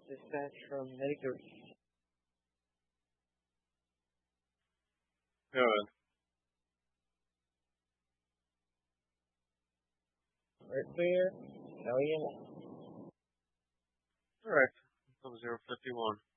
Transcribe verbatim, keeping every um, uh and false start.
dispatch from Medic three. Go ahead. Right clear. L E M. Correct. Zero fifty one.